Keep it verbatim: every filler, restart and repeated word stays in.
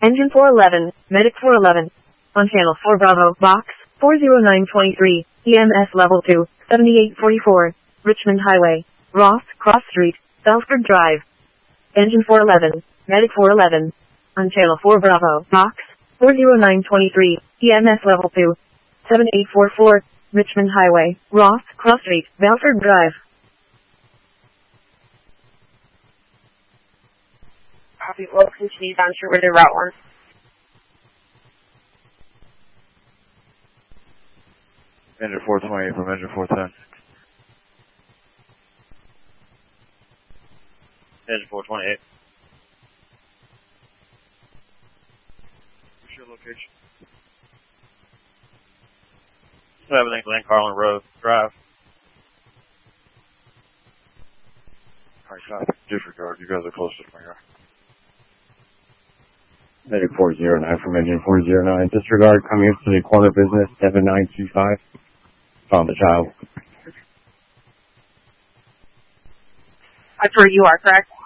Engine four eleven, Medic four eleven. On channel four Bravo, box four zero nine two three, E M S level two, seventy-eight forty-four, Richmond Highway, Ross, Cross Street, Belford Drive. Engine four eleven, Medic four eleven. On channel four Bravo, box four zero nine two three, E M S level two, seventy-eight forty-four, Richmond Highway, Ross, Cross Street, Belford Drive. Copy, we'll continue down to Ritter Route one. Engine four twenty-eight from engine four ten. Engine four twenty-eight. What's your location? Everything Glen Carlin Road Drive. Alright, copy. Disregard. You guys are close to my yard. Medic four zero nine from engine four zero nine. Disregard coming up to the corner business seven nine two five. Found the child. I per you are correct.